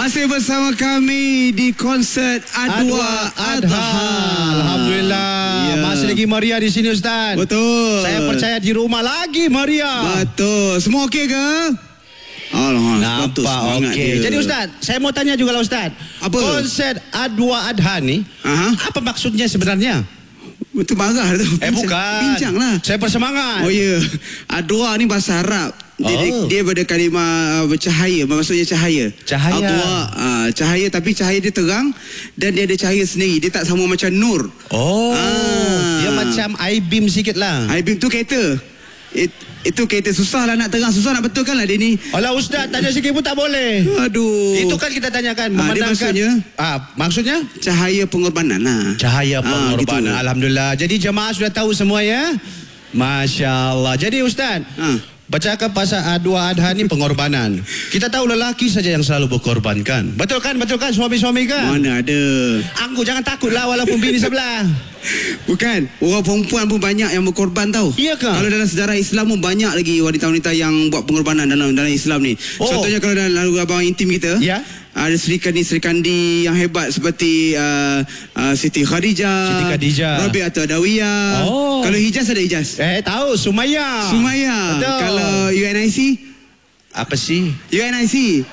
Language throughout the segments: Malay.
Masih bersama kami di konsert Adwa Adha. Alhamdulillah. Ya. Masih lagi meriah di sini, Ustaz. Betul. Saya percaya di rumah lagi meriah. Betul. Semua okey ke? Nampak okey. Jadi Ustaz, saya mau tanya juga lah Ustaz. Apa? Konsert Adwa Adha ni, apa maksudnya sebenarnya? Betul marah tu. Bukan. Bincang lah. Saya bersemangat. Oh ya. Adwa ni bahasa Arab. Dia pada kalimah bercahaya, maksudnya cahaya. Cahaya. Adwa, cahaya, tapi cahaya dia terang dan dia ada cahaya sendiri. Dia tak sama macam nur. Dia macam I-beam sikit lah. I-beam tu kereta. Itu kereta susah lah nak terang, susah nak betulkan lah dia ni. Alah Ustaz, tanya sikit pun tak boleh. Aduh. Itu kan kita tanyakan. Dia maksudnya? Cahaya pengorbanan lah. Cahaya pengorbanan. Gitu. Alhamdulillah. Jadi jemaah sudah tahu semua ya? Masya Allah. Jadi Ustaz, bercakap pasal Adwa Adha ni pengorbanan. Kita tahu lelaki saja yang selalu berkorbankan. Betul kan? Betul kan suami-suami kan? Mana ada. Anggu jangan takutlah walaupun bini sebelah. Bukan. Orang perempuan pun banyak yang berkorban tau. Iya kan? Kalau dalam sejarah Islam pun banyak lagi wanita-wanita yang buat pengorbanan dalam Islam ni. Contohnya kalau dalam lagu abang intim kita. Ya. Ada serikandi yang hebat seperti Siti Khadijah, Rabi'atul Adawiyah. Kalau Hijaz ada Hijaz. Tahu Sumayyah. Betul. Kalau UNIC? Apa sih? UNIC.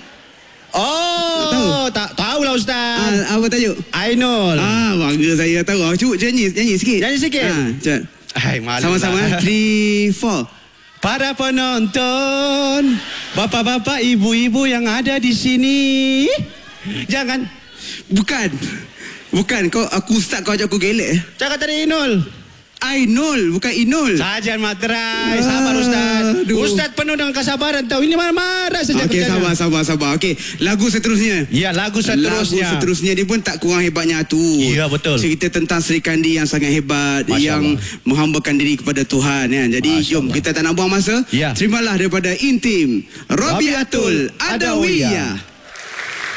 Tak tahulah Ustaz. Apa tajuk? Ainul. Bangga saya tahu. Cuba nyanyi sikit. Nyanyi sikit. Sama-sama. 3, 4. Para penonton, bapak-bapak, ibu-ibu yang ada di sini, jangan. Bukan. Aku Ustaz, kau ajak aku gelek. Cakap tadi Inul. Ainul, bukan Inul. Sajan materai. Sabar Ustaz. Ustaz penuh dengan kesabaran tahu. Ini marah-marah saja. Okey, sabar. Okey, lagu seterusnya. Ya, lagu seterusnya dia pun tak kurang hebatnya tu. Ya, betul. Cerita tentang Sri Kandi yang sangat hebat, yang menghambakan diri kepada Tuhan ya. Jadi jom kita tak nak buang masa. Terimalah daripada Intim Rabi'atul Adawiyah.